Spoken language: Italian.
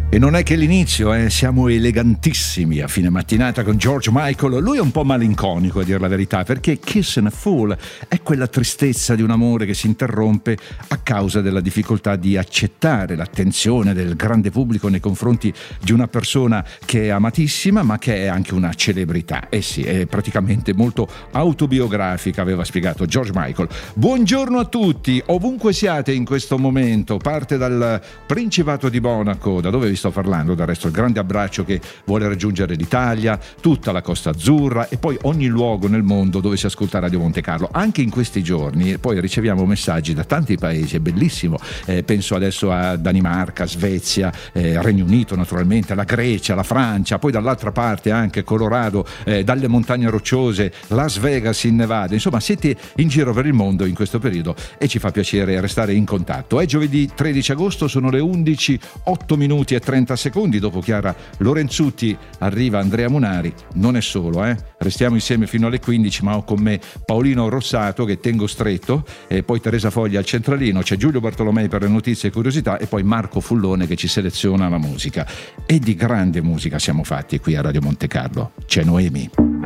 E non è che l'inizio, siamo elegantissimi a fine mattinata con George Michael. Lui è un po' malinconico, a dire la verità, perché Kiss and a Fool è quella tristezza di un amore che si interrompe a causa della difficoltà di accettare l'attenzione del grande pubblico nei confronti di una persona che è amatissima ma che è anche una celebrità. Sì, è praticamente molto autobiografica, aveva spiegato George Michael. Buongiorno a tutti, ovunque siate in questo momento. Parte dal Principato di Monaco, da dove vi sto parlando, del resto il grande abbraccio che vuole raggiungere l'Italia, tutta la Costa Azzurra e poi ogni luogo nel mondo dove si ascolta Radio Monte Carlo. Anche in questi giorni poi riceviamo messaggi da tanti paesi, è bellissimo, penso adesso a Danimarca, Svezia, Regno Unito naturalmente, la Grecia, la Francia, poi dall'altra parte anche Colorado, dalle montagne rocciose, Las Vegas in Nevada, insomma siete in giro per il mondo in questo periodo e ci fa piacere restare in contatto. È giovedì 13 agosto, sono le 11, 8 minuti e 30 secondi. Dopo Chiara Lorenzutti arriva Andrea Munari. Non è solo, restiamo insieme fino alle 15, ma ho con me Paolino Rossato che tengo stretto, e poi Teresa Foglia al centralino, c'è Giulio Bartolomei per le notizie e curiosità e poi Marco Fullone che ci seleziona la musica. E di grande musica siamo fatti qui a Radio Monte Carlo. C'è Noemi.